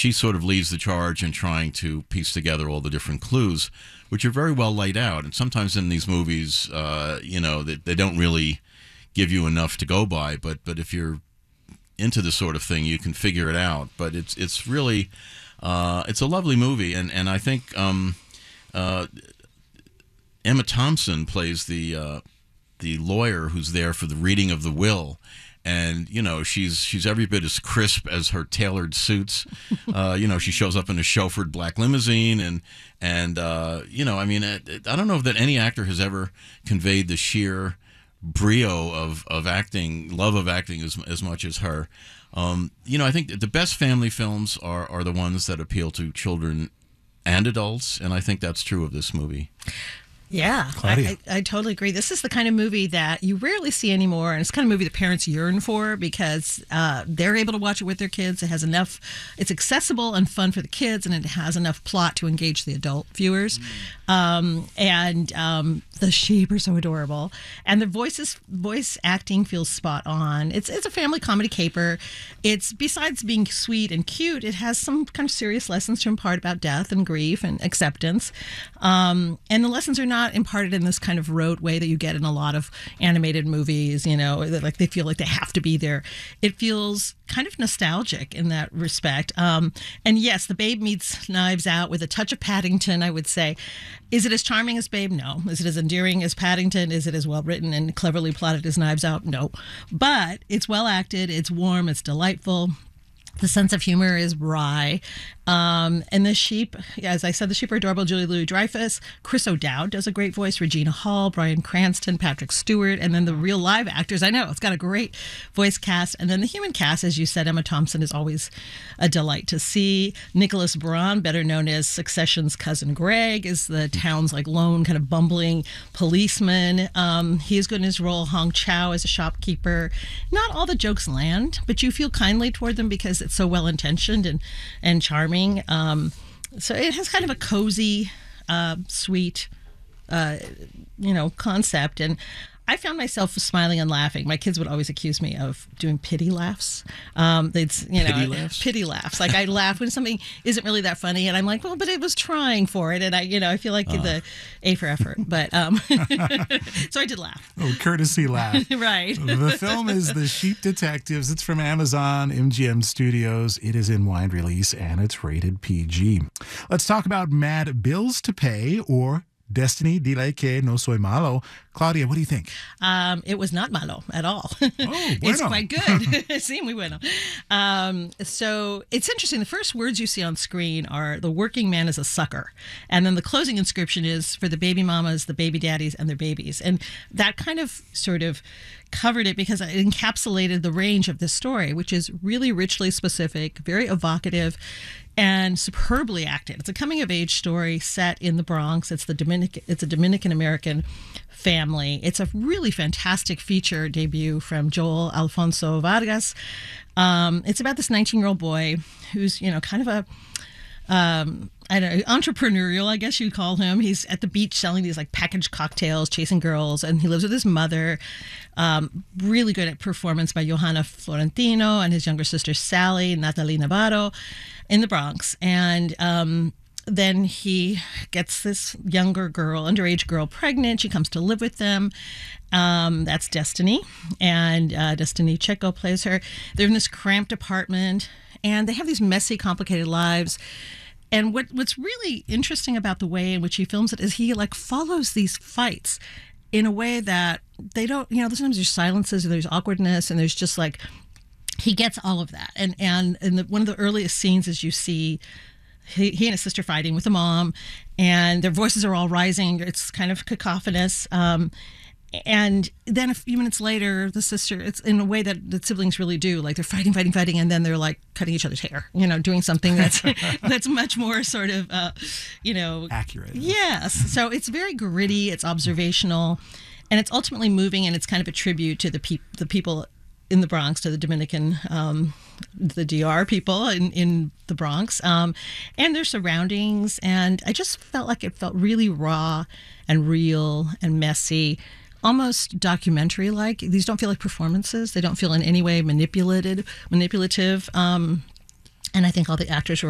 she sort of leads the charge in trying to piece together all the different clues, which are very well laid out. And sometimes in these movies, they don't really give you enough to go by. But if you're into this sort of thing, you can figure it out. But it's really it's a lovely movie, and I think Emma Thompson plays the lawyer who's there for the reading of the will. And she's every bit as crisp as her tailored suits. She shows up in a chauffeured black limousine, and I don't know that any actor has ever conveyed the sheer brio of acting, love of acting as much as her. I think the best family films are the ones that appeal to children and adults, and I think that's true of this movie. Yeah, I totally agree. This is the kind of movie that you rarely see anymore, and it's the kind of movie that parents yearn for because they're able to watch it with their kids. It has enough, it's accessible and fun for the kids, and it has enough plot to engage the adult viewers. The sheep are so adorable, and the voice acting feels spot on. It's a family comedy caper. It's, besides being sweet and cute, it has some kind of serious lessons to impart about death and grief and acceptance. And the lessons are not imparted in this kind of rote way that you get in a lot of animated movies, like they feel like they have to be there. It feels kind of nostalgic in that respect. And yes, the Babe meets Knives Out with a touch of Paddington, I would say. Is it as charming as Babe? No. Is it as endearing as Paddington? Is it as well written and cleverly plotted as Knives Out? No. But it's well acted, it's warm, it's delightful. The sense of humor is wry. And the sheep, as I said, the sheep are adorable. Julia Louis-Dreyfus, Chris O'Dowd does a great voice, Regina Hall, Bryan Cranston, Patrick Stewart, and then the real live actors. I know, it's got a great voice cast. And then the human cast, as you said, Emma Thompson is always a delight to see. Nicholas Braun, better known as Succession's cousin Greg, is the town's lone kind of bumbling policeman. He is good in his role. Hong Chow is a shopkeeper. Not all the jokes land, but you feel kindly toward them because it's so well intentioned and charming. So it has kind of a cozy, sweet, concept. And I found myself smiling and laughing. My kids would always accuse me of doing pity laughs. Pity laughs. Like I laugh when something isn't really that funny, and I'm like, well, but it was trying for it, and I feel like the A for effort. But so I did laugh. Oh, courtesy laugh. Right. The film is The Sheep Detectives. It's from Amazon MGM Studios. It is in wide release and it's rated PG. Let's talk about Mad Bills to Pay, or Destiny, Dile que no soy malo. Claudia, what do you think? It was not malo at all. Oh, bueno. It's quite good. Sí, muy bueno. So it's interesting. The first words you see on screen are "the working man is a sucker," and then the closing inscription is "for the baby mamas, the baby daddies, and their babies." And that kind of sort of covered it because it encapsulated the range of this story, which is really richly specific, very evocative, and superbly acted. It's a coming-of-age story set in the Bronx. It's a Dominican-American family. It's a really fantastic feature debut from Joel Alfonso Vargas. It's about this 19-year-old boy who's, kind of a entrepreneurial, I guess you'd call him. He's at the beach selling these packaged cocktails, chasing girls, and he lives with his mother. Really good at performance by Johanna Florentino and his younger sister Sally, Natalie Navarro, in the Bronx. And then he gets this underage girl pregnant. She comes to live with them. That's Destiny, and Destiny Checo plays her. They're in this cramped apartment, and they have these messy, complicated lives. And what's really interesting about the way in which he films it is he follows these fights in a way that they don't, sometimes there's silences and there's awkwardness and there's just he gets all of that. And one of the earliest scenes is you see he and his sister fighting with the mom, and their voices are all rising. It's kind of cacophonous. And then a few minutes later, the sister, it's in a way that the siblings really do. They're fighting, and then they're cutting each other's hair, doing something that's that's much more sort of, accurate. Yes. So it's very gritty, it's observational, and it's ultimately moving, and it's kind of a tribute to the people in the Bronx, to the Dominican, the DR people in the Bronx, and their surroundings. And I just felt like it felt really raw and real and messy, almost documentary-like. These don't feel like performances. They don't feel in any way manipulative. And I think all the actors were